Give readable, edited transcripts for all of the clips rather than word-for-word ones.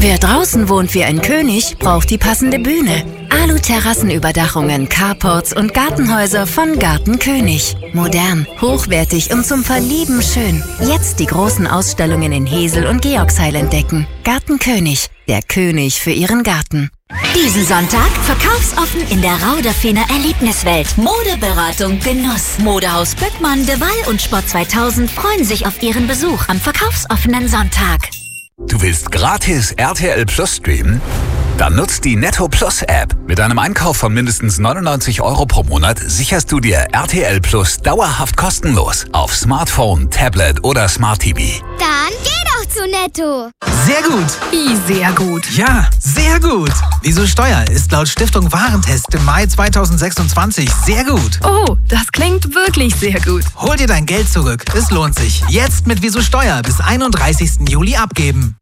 Wer draußen wohnt wie ein König, braucht die passende Bühne. Alu-Terrassenüberdachungen, Carports und Gartenhäuser von Garten König. Modern, hochwertig und zum Verlieben schön. Jetzt die großen Ausstellungen in Hesel und Georgsheil entdecken. Garten König, der König für Ihren Garten. Diesen Sonntag verkaufsoffen in der Rauderfener Erlebniswelt. Modeberatung, Genuss. Modehaus Böckmann, De Waal und Sport 2000 freuen sich auf Ihren Besuch am verkaufsoffenen Sonntag. Du willst gratis RTL Plus streamen? Dann nutzt die Netto Plus App. Mit einem Einkauf von mindestens 99 € pro Monat sicherst du dir RTL Plus dauerhaft kostenlos auf Smartphone, Tablet oder Smart TV. Dann geh doch zu Netto. Sehr gut. Wie sehr gut? Ja, sehr gut. Wieso Steuer ist laut Stiftung Warentest im Mai 2026 sehr gut. Oh, das klingt wirklich sehr gut. Hol dir dein Geld zurück. Es lohnt sich. Jetzt mit Wieso Steuer bis 31. Juli abgeben.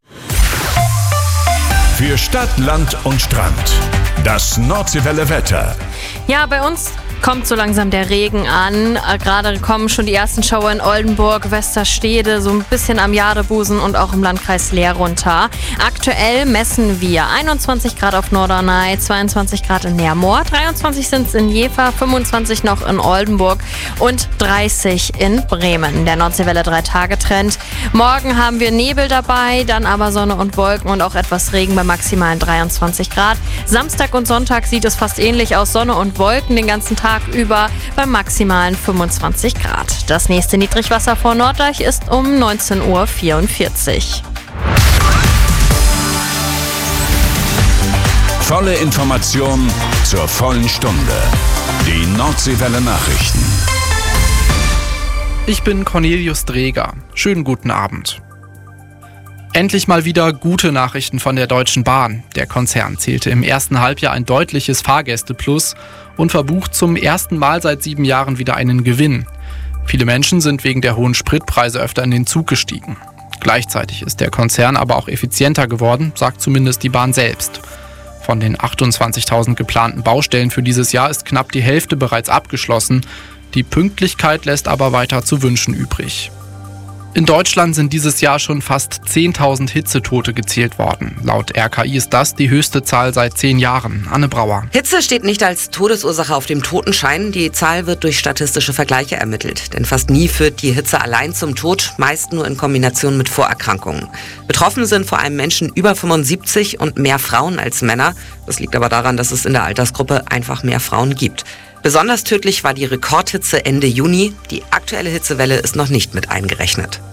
Für Stadt, Land und Strand. Das Nordseewelle Wetter. Ja, bei uns kommt so langsam der Regen an. Gerade kommen schon die ersten Schauer in Oldenburg, Westerstede, so ein bisschen am Jadebusen und auch im Landkreis Leer runter. Aktuell messen wir 21 Grad auf Norderney, 22 Grad in Neermoor, 23 sind es in Jever, 25 noch in Oldenburg und 30 in Bremen. Der Nordseewelle 3-Tage-Trend. Morgen haben wir Nebel dabei, dann aber Sonne und Wolken und auch etwas Regen bei maximalen 23 Grad. Samstag und Sonntag sieht es fast ähnlich aus, Sonne und Wolken den ganzen Tag über bei maximalen 25 Grad. Das nächste Niedrigwasser vor Norddeich ist um 19:44 Uhr. Volle Information zur vollen Stunde. Die Nordseewelle Nachrichten. Ich bin Cornelius Dreger. Schönen guten Abend. Endlich mal wieder gute Nachrichten von der Deutschen Bahn. Der Konzern zählte im ersten Halbjahr ein deutliches Fahrgästeplus und verbucht zum ersten Mal seit 7 Jahren wieder einen Gewinn. Viele Menschen sind wegen der hohen Spritpreise öfter in den Zug gestiegen. Gleichzeitig ist der Konzern aber auch effizienter geworden, sagt zumindest die Bahn selbst. Von den 28.000 geplanten Baustellen für dieses Jahr ist knapp die Hälfte bereits abgeschlossen. Die Pünktlichkeit lässt aber weiter zu wünschen übrig. In Deutschland sind dieses Jahr schon fast 10.000 Hitzetote gezählt worden. Laut RKI ist das die höchste Zahl seit 10 Jahren. Anne Brauer. Hitze steht nicht als Todesursache auf dem Totenschein. Die Zahl wird durch statistische Vergleiche ermittelt. Denn fast nie führt die Hitze allein zum Tod, meist nur in Kombination mit Vorerkrankungen. Betroffen sind vor allem Menschen über 75 und mehr Frauen als Männer. Das liegt aber daran, dass es in der Altersgruppe einfach mehr Frauen gibt. Besonders tödlich war die Rekordhitze Ende Juni. Die aktuelle Hitzewelle ist noch nicht mit eingerechnet.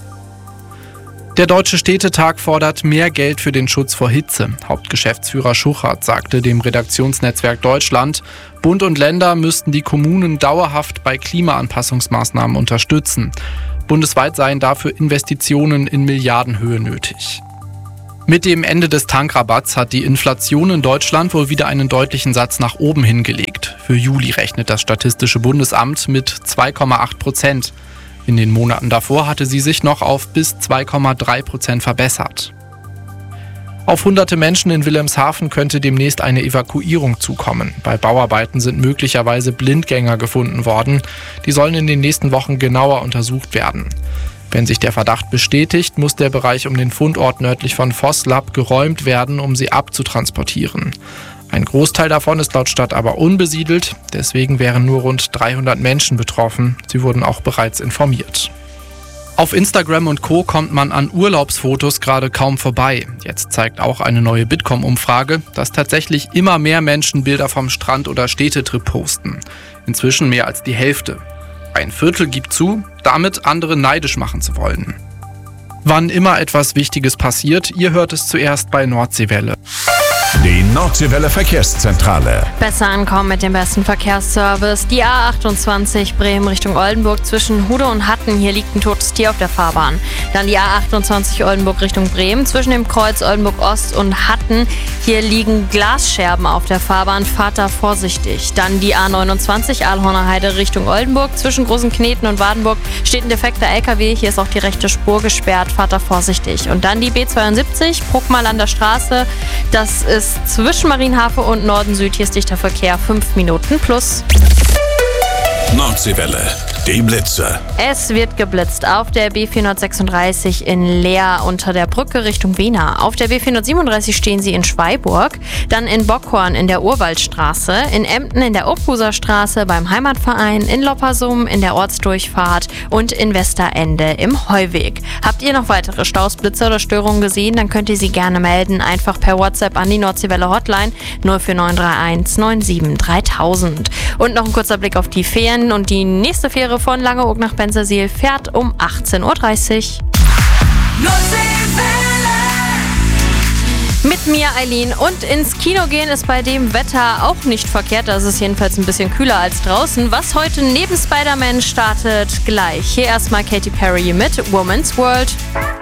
Der Deutsche Städtetag fordert mehr Geld für den Schutz vor Hitze. Hauptgeschäftsführer Schuchert sagte dem Redaktionsnetzwerk Deutschland, Bund und Länder müssten die Kommunen dauerhaft bei Klimaanpassungsmaßnahmen unterstützen. Bundesweit seien dafür Investitionen in Milliardenhöhe nötig. Mit dem Ende des Tankrabatts hat die Inflation in Deutschland wohl wieder einen deutlichen Satz nach oben hingelegt. Für Juli rechnet das Statistische Bundesamt mit 2,8%. In den Monaten davor hatte sie sich noch auf bis 2,3% verbessert. Auf hunderte Menschen in Wilhelmshaven könnte demnächst eine Evakuierung zukommen. Bei Bauarbeiten sind möglicherweise Blindgänger gefunden worden. Die sollen in den nächsten Wochen genauer untersucht werden. Wenn sich der Verdacht bestätigt, muss der Bereich um den Fundort nördlich von Vosslab geräumt werden, um sie abzutransportieren. Ein Großteil davon ist laut Stadt aber unbesiedelt, deswegen wären nur rund 300 Menschen betroffen. Sie wurden auch bereits informiert. Auf Instagram und Co. kommt man an Urlaubsfotos gerade kaum vorbei. Jetzt zeigt auch eine neue Bitkom-Umfrage, dass tatsächlich immer mehr Menschen Bilder vom Strand oder Städtetrip posten. Inzwischen mehr als die Hälfte. Ein Viertel gibt zu, damit andere neidisch machen zu wollen. Wann immer etwas Wichtiges passiert, ihr hört es zuerst bei Nordseewelle. Die Nordseewelle Verkehrszentrale. Besser ankommen mit dem besten Verkehrsservice. Die A28 Bremen Richtung Oldenburg zwischen Hude und Hatten. Hier liegt ein totes Tier auf der Fahrbahn. Dann die A28 Oldenburg Richtung Bremen zwischen dem Kreuz Oldenburg Ost und Hatten. Hier liegen Glasscherben auf der Fahrbahn. Fahrt da vorsichtig. Dann die A29 Ahlhorner Heide Richtung Oldenburg zwischen Großenkneten und Wadenburg steht ein defekter LKW. Hier ist auch die rechte Spur gesperrt. Fahrt da vorsichtig. Und dann die B72 Bruckmalander Straße. Das ist zwischen Marienhafen und Norden-Süd. Hier ist dichter Verkehr 5 Minuten plus. Nordseewelle. Die Blitze. Es wird geblitzt auf der B436 in Leer unter der Brücke Richtung Wena. Auf der B437 stehen sie in Schweiburg, dann in Bockhorn in der Urwaldstraße, in Emden in der Obhuser Straße beim Heimatverein, in Loppersum in der Ortsdurchfahrt und in Westerende im Heuweg. Habt ihr noch weitere Staus, Blitze oder Störungen gesehen, dann könnt ihr sie gerne melden. Einfach per WhatsApp an die Nordseewelle Hotline 04931 97 3000. Und noch ein kurzer Blick auf die Fähren und die nächste Fähre von Langeoog nach Bensersiel fährt um 18.30 Uhr. Mit mir, Eileen, und ins Kino gehen ist bei dem Wetter auch nicht verkehrt. Das ist jedenfalls ein bisschen kühler als draußen. Was heute neben Spider-Man startet, gleich. Hier erstmal Katy Perry mit Woman's World.